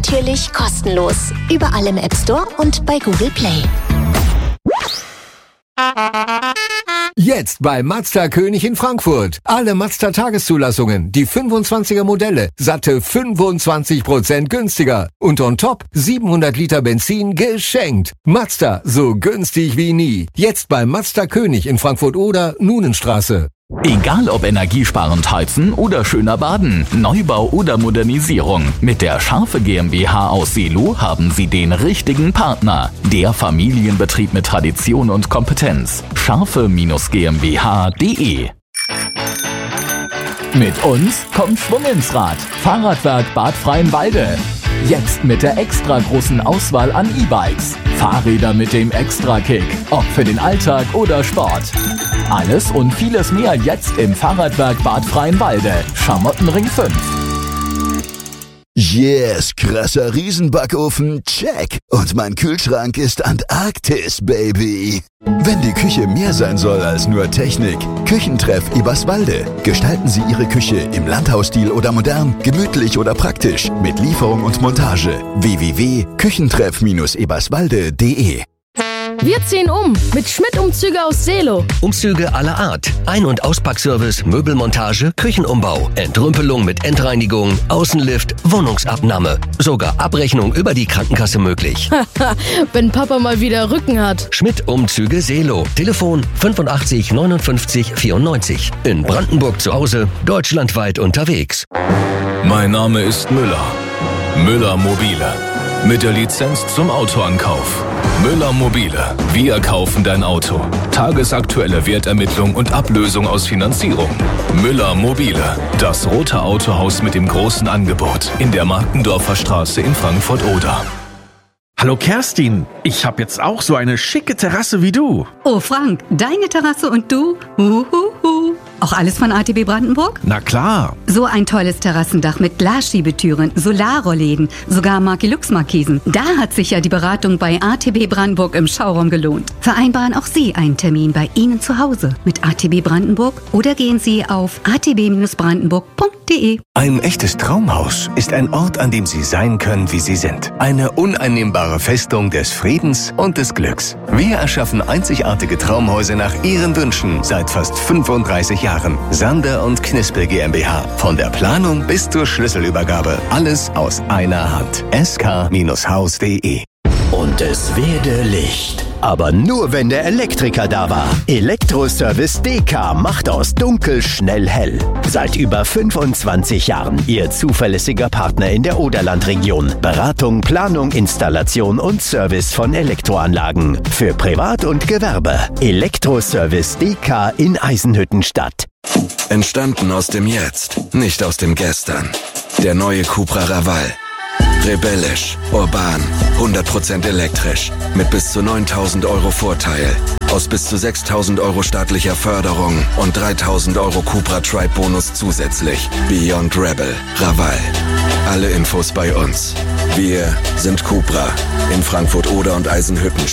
natürlich kostenlos. Überall im App Store und bei Google Play. Jetzt bei Mazda König in Frankfurt. Alle Mazda Tageszulassungen, die 25er Modelle, satte 25% günstiger. Und on top 700 Liter Benzin geschenkt. Mazda, so günstig wie nie. Jetzt bei Mazda König in Frankfurt-Oder, Nunenstraße. Egal ob energiesparend heizen oder schöner baden, Neubau oder Modernisierung. Mit der Scharfe GmbH aus Seelow haben Sie den richtigen Partner. Der Familienbetrieb mit Tradition und Kompetenz. Scharfe-GmbH.de. Mit uns kommt Schwung ins Rad. Fahrradwerk Bad Freienwalde. Jetzt mit der extra großen Auswahl an E-Bikes. Fahrräder mit dem Extra-Kick. Ob für den Alltag oder Sport. Alles und vieles mehr jetzt im Fahrradwerk Bad Freienwalde. Schamottenring 5. Yes, krasser Riesenbackofen, check. Und mein Kühlschrank ist Antarktis, Baby. Wenn die Küche mehr sein soll als nur Technik, Küchentreff Eberswalde. Gestalten Sie Ihre Küche im Landhausstil oder modern, gemütlich oder praktisch, mit Lieferung und Montage. www.küchentreff-eberswalde.de. Wir ziehen um mit Schmidt-Umzüge aus Seelow. Umzüge aller Art. Ein- und Auspackservice, Möbelmontage, Küchenumbau, Entrümpelung mit Endreinigung, Außenlift, Wohnungsabnahme. Sogar Abrechnung über die Krankenkasse möglich. Wenn Papa mal wieder Rücken hat. Schmidt-Umzüge Seelow. Telefon 85 59 94. In Brandenburg zu Hause, deutschlandweit unterwegs. Mein Name ist Müller. Müller Mobile. Mit der Lizenz zum Autoankauf. Müller Mobile. Wir kaufen dein Auto. Tagesaktuelle Wertermittlung und Ablösung aus Finanzierung. Müller Mobile. Das rote Autohaus mit dem großen Angebot in der Markendorfer Straße in Frankfurt-Oder. Hallo Kerstin, ich habe jetzt auch so eine schicke Terrasse wie du. Oh Frank, deine Terrasse und du? Auch alles von ATB Brandenburg? Na klar. So ein tolles Terrassendach mit Glasschiebetüren, Solarrollläden, sogar Markelux-Markisen. Da hat sich ja die Beratung bei ATB Brandenburg im Schauraum gelohnt. Vereinbaren auch Sie einen Termin bei Ihnen zu Hause mit ATB Brandenburg oder gehen Sie auf atb-brandenburg.de. Ein echtes Traumhaus ist ein Ort, an dem Sie sein können, wie Sie sind. Eine uneinnehmbare Festung des Friedens und des Glücks. Wir erschaffen einzigartige Traumhäuser nach Ihren Wünschen seit fast 35 Jahren. Sander und Knispel GmbH. Von der Planung bis zur Schlüsselübergabe. Alles aus einer Hand. sk-haus.de. Und es werde Licht. Aber nur, wenn der Elektriker da war. Elektroservice DK macht aus dunkel schnell hell. Seit über 25 Jahren Ihr zuverlässiger Partner in der Oderlandregion. Beratung, Planung, Installation und Service von Elektroanlagen. Für Privat und Gewerbe. Elektroservice DK in Eisenhüttenstadt. Entstanden aus dem Jetzt, nicht aus dem Gestern. Der neue Cupra Raval. Rebellisch, urban, 100% elektrisch, mit bis zu 9.000 Euro Vorteil, aus bis zu 6.000 Euro staatlicher Förderung und 3.000 Euro Cupra Tribe Bonus zusätzlich. Beyond Rebel, Raval. Alle Infos bei uns. Wir sind Cupra in Frankfurt-Oder und Eisenhüttenstadt.